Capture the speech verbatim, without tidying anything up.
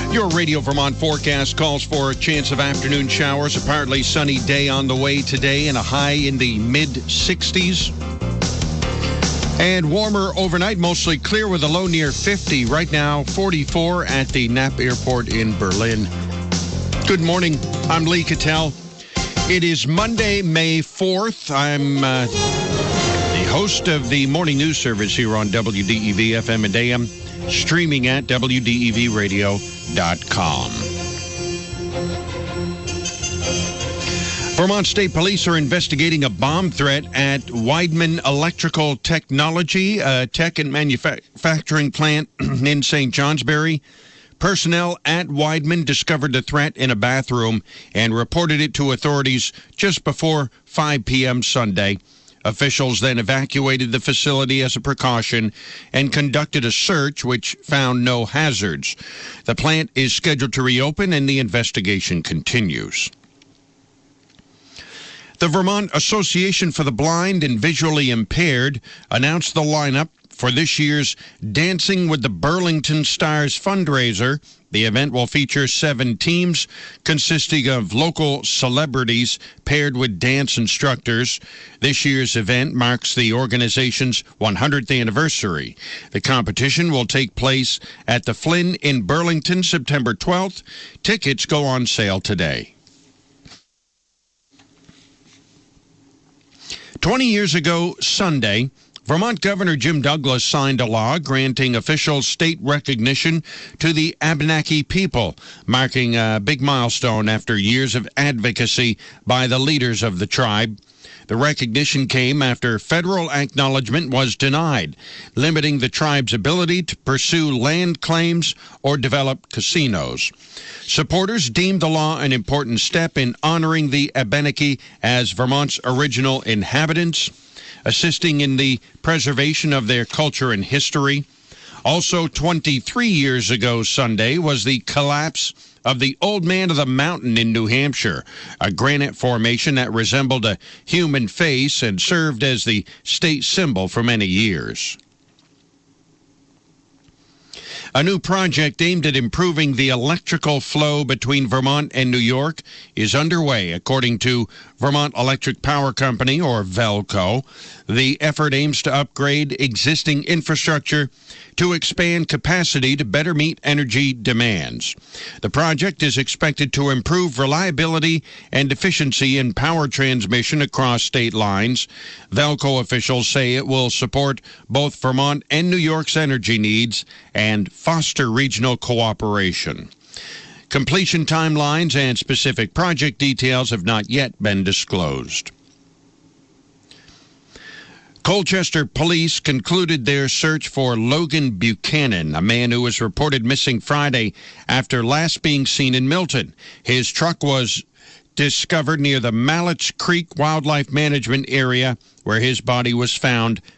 Your Radio Vermont forecast calls for a chance of afternoon showers. A partly sunny day on the way today and a high in the mid sixties. And warmer overnight, mostly clear with a low near fifty. Right now, forty-four at the Knapp Airport in Berlin. Good morning. I'm Lee Cattell. It is Monday, May fourth. I'm uh, the host of the morning news service here on W D E V F M and A M, streaming at W D E V radio dot com. Vermont State Police are investigating a bomb threat at Weidman Electrical Technology, a tech and manufacturing plant in Saint Johnsbury. Personnel at Weidman discovered the threat in a bathroom and reported it to authorities just before five p.m. Sunday. Officials then evacuated the facility as a precaution and conducted a search which found no hazards. The plant is scheduled to reopen and the investigation continues. The Vermont Association for the Blind and Visually Impaired announced the lineup for this year's Dancing with the Burlington Stars fundraiser. The event will feature seven teams consisting of local celebrities paired with dance instructors. This year's event marks the organization's one hundredth anniversary. The competition will take place at the Flynn in Burlington September twelfth. Tickets go on sale today. Twenty years ago Sunday, Vermont Governor Jim Douglas signed a law granting official state recognition to the Abenaki people, marking a big milestone after years of advocacy by the leaders of the tribe. The recognition came after federal acknowledgement was denied, limiting the tribe's ability to pursue land claims or develop casinos. Supporters deemed the law an important step in honoring the Abenaki as Vermont's original inhabitants, assisting in the preservation of their culture and history. Also, twenty-three years ago Sunday was the collapse of the Old Man of the Mountain in New Hampshire, a granite formation that resembled a human face and served as the state symbol for many years. A new project aimed at improving the electrical flow between Vermont and New York is underway, according to Vermont Electric Power Company, or VELCO. The effort aims to upgrade existing infrastructure to expand capacity to better meet energy demands. The project is expected to improve reliability and efficiency in power transmission across state lines. VELCO officials say it will support both Vermont and New York's energy needs and foster regional cooperation. Completion timelines and specific project details have not yet been disclosed. Colchester police concluded their search for Logan Buchanan, a man who was reported missing Friday after last being seen in Milton. His truck was discovered near the Mallets Creek Wildlife Management Area, where his body was found